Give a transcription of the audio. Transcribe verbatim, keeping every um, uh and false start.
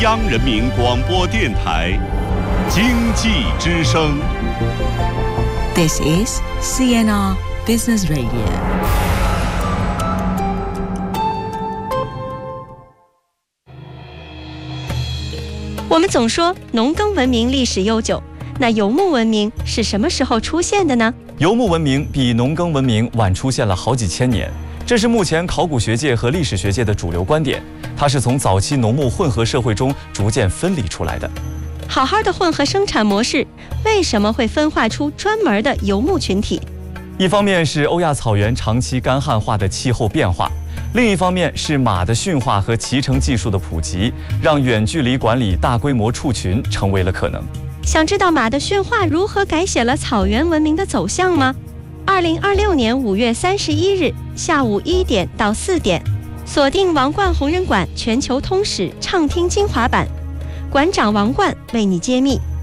央人民广播电台经济之声。 This is C N R Business Radio。 我们总说农耕文明历史悠久，那游牧文明是什么时候出现的呢？ 游牧文明比农耕文明晚出现了好几千年，这是目前考古学界和历史学界的主流观点。它是从早期农牧混合社会中逐渐分离出来的。 好好的混合生产模式，为什么会分化出专门的游牧群体？ 一方面是欧亚草原长期干旱化的气候变化，另一方面是马的驯化和骑乘技术的普及，让远距离管理大规模畜群成为了可能。 想知道马的驯化如何改写了草原文明的走向吗？二零二六年五月三十一日下午一点到四点，锁定王冠红人馆全球通史畅听精华版，馆长王冠为你揭秘